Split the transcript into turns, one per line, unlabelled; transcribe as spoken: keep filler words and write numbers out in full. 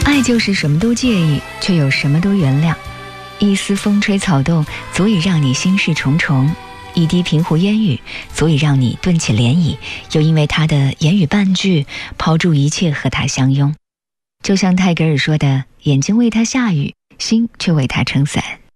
爱就是什么都介意，却又什么都原谅。一丝风吹草动，足以让你心事重重；一滴平湖烟雨，足以让你顿起涟漪。又因为他的言语半句，抛诸一切和他相拥。就像泰戈尔说的，眼睛为他下雨，心却为他撑伞。